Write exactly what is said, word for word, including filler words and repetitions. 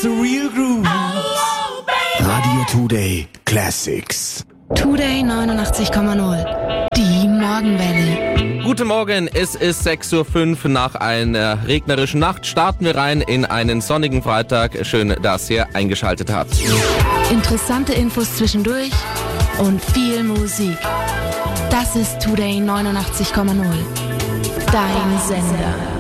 The Real Grooves. Radio Today Classics. Today neunundachtzig Komma null. Die Morgenwelle. Guten Morgen, es ist sechs Uhr fünf. Nach einer regnerischen Nacht starten wir rein in einen sonnigen Freitag. Schön, dass ihr eingeschaltet habt. Interessante Infos zwischendurch und viel Musik. Das ist Today neunundachtzig Komma null. Dein Sender.